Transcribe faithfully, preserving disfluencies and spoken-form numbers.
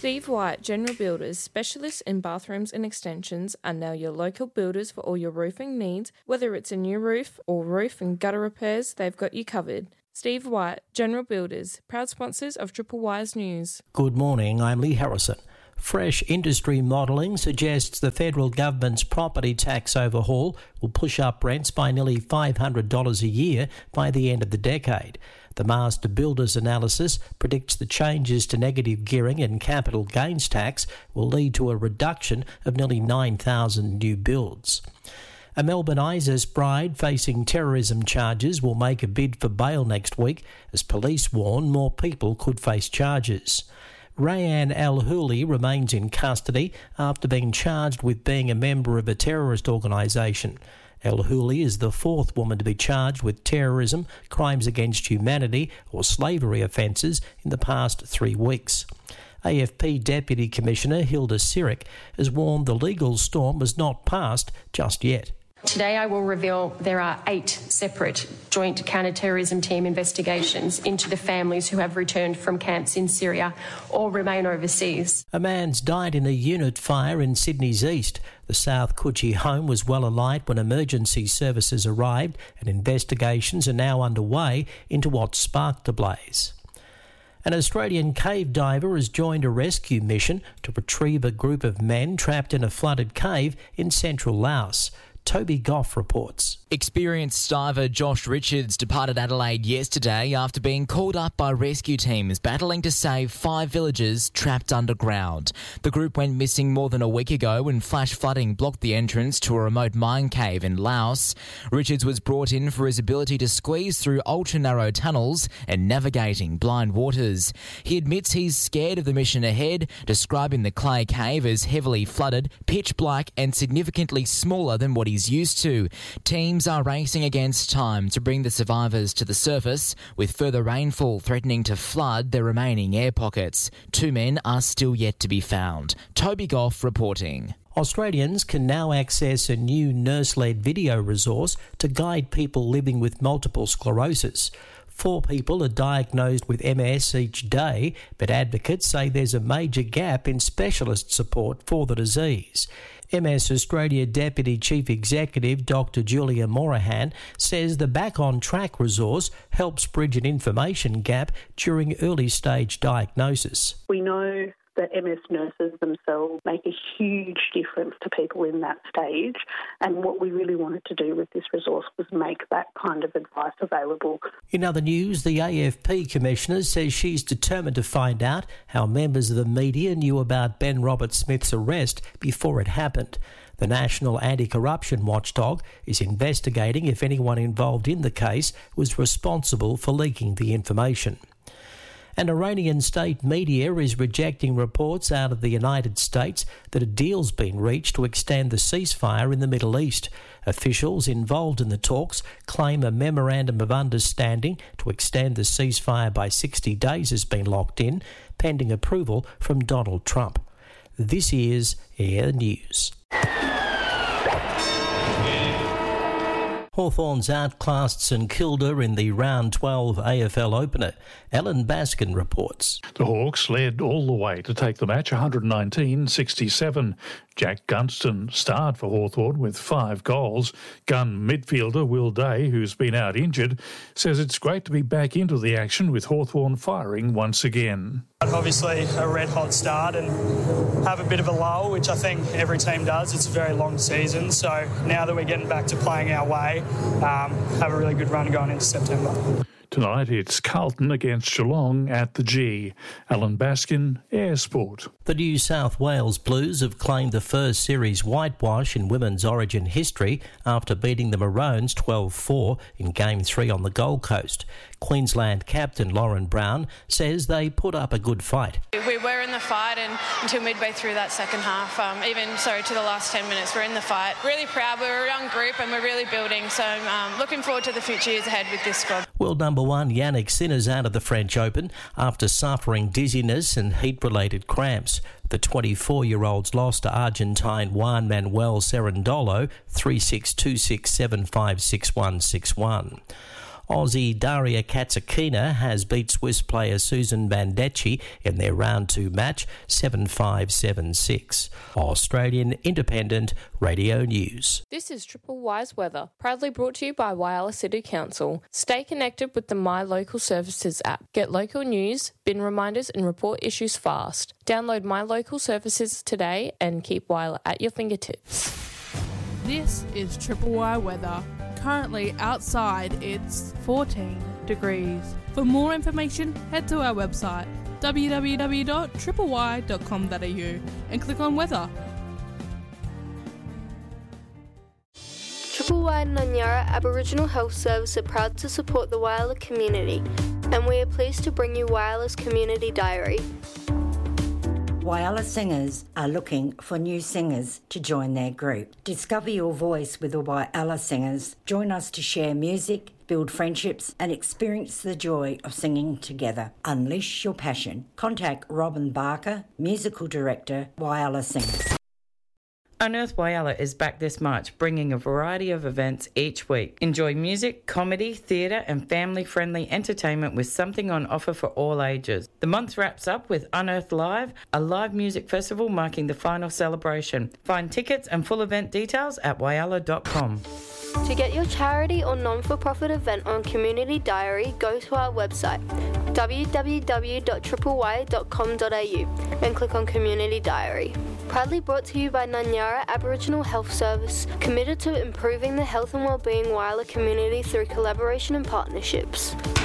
Steve White General Builders, specialists in bathrooms and extensions, are now your local builders for all your roofing needs. Whether it's a new roof or roof and gutter repairs, they've got you covered. Steve White General Builders, proud sponsors of Triple Wise News. Good morning, I'm Lee Harrison. Fresh industry modelling suggests the federal government's property tax overhaul will push up rents by nearly five hundred dollars a year by the end of the decade. The Master Builders analysis predicts the changes to negative gearing and capital gains tax will lead to a reduction of nearly nine thousand new builds. A Melbourne ISIS bride facing terrorism charges will make a bid for bail next week as police warn more people could face charges. Rayan Al-Huli remains in custody after being charged with being a member of a terrorist organisation. Al-Huli is the fourth woman to be charged with terrorism, crimes against humanity or slavery offences in the past three weeks. A F P Deputy Commissioner Hilda Siric has warned the legal storm has not passed just yet. Today I will reveal there are eight separate joint counter-terrorism team investigations into the families who have returned from camps in Syria or remain overseas. A man's died in a unit fire in Sydney's east. The South Coogee home was well alight when emergency services arrived, and investigations are now underway into what sparked the blaze. An Australian cave diver has joined a rescue mission to retrieve a group of men trapped in a flooded cave in central Laos. Toby Goff reports. Experienced diver Josh Richards departed Adelaide yesterday after being called up by rescue teams battling to save five villagers trapped underground. The group went missing more than a week ago when flash flooding blocked the entrance to a remote mine cave in Laos. Richards was brought in for his ability to squeeze through ultra-narrow tunnels and navigating blind waters. He admits he's scared of the mission ahead, describing the clay cave as heavily flooded, pitch black and significantly smaller than what he's used to. Teams are racing against time to bring the survivors to the surface, with further rainfall threatening to flood their remaining air pockets. Two men are still yet to be found. Toby Goff reporting. Australians can now access a new nurse-led video resource to guide people living with multiple sclerosis. Four people are diagnosed with M S each day, but advocates say there's a major gap in specialist support for the disease. M S Australia Deputy Chief Executive Doctor Julia Morahan says the Back on Track resource helps bridge an information gap during early stage diagnosis. We know that M S nurses themselves make a huge difference to people in that stage, and what we really wanted to do with this resource was make that kind of advice available. In other news, the A F P Commissioner says she's determined to find out how members of the media knew about Ben Roberts-Smith's arrest before it happened. The National Anti-Corruption Watchdog is investigating if anyone involved in the case was responsible for leaking the information. And Iranian state media is rejecting reports out of the United States that a deal's been reached to extend the ceasefire in the Middle East. Officials involved in the talks claim a memorandum of understanding to extend the ceasefire by sixty days has been locked in, pending approval from Donald Trump. This is Air News. Hawthorns outclassed St Kilda in the round twelve A F L opener. Alan Baskin reports. The Hawks led all the way to take the match one nineteen sixty-seven. Jack Gunston starred for Hawthorn with five goals. Gun midfielder Will Day, who's been out injured, says it's great to be back into the action with Hawthorn firing once again. Obviously a red-hot start and have a bit of a lull, which I think every team does. It's a very long season, so now that we're getting back to playing our way, um, have a really good run going into September. Tonight it's Carlton against Geelong at the G. Alan Baskin, Air Sport. The New South Wales Blues have claimed the first series whitewash in women's Origin history after beating the Maroons twelve four in Game three on the Gold Coast. Queensland captain Lauren Brown says they put up a good fight. We were in the fight and until midway through that second half, um, even sorry to the last ten minutes, we're in the fight. Really proud, we're a young group and we're really building, so um, looking forward to the future years ahead with this squad. World number one Yannick Sinner's out of the French Open after suffering dizziness and heat-related cramps. The twenty-four-year-olds lost to Argentine Juan Manuel Cerundolo three six, two six, seven five, six one, six one. Aussie Daria Katsakina has beat Swiss player Susan Bandecchi in their round two match seven five, seven six. Australian Independent Radio News. This is Triple Y's weather, proudly brought to you by Whyalla City Council. Stay connected with the My Local Services app. Get local news, bin reminders and report issues fast. Download My Local Services today and keep Whyalla at your fingertips. This is Triple Y weather. Currently outside it's fourteen degrees. For more information, head to our website w w w dot triple y dot com dot a u and click on weather. Triple Y Nanyara Aboriginal Health Service are proud to support the Whyalla community, and we are pleased to bring you Whyalla's Community Diary. Whyalla singers are looking for new singers to join their group. Discover your voice with the Whyalla singers. Join us to share music, build friendships and experience the joy of singing together. Unleash your passion. Contact Robin Barker, Musical Director, Whyalla Singers. Unearth Whyalla is back this March, bringing a variety of events each week. Enjoy music, comedy, theatre and family-friendly entertainment with something on offer for all ages. The month wraps up with Unearth Live, a live music festival marking the final celebration. Find tickets and full event details at whyalla dot com. To get your charity or non-for-profit event on Community Diary, go to our website w w w dot triple y dot com dot a u and click on Community Diary. Proudly brought to you by Nanyara Aboriginal Health Service, committed to improving the health and wellbeing Whyalla community through collaboration and partnerships.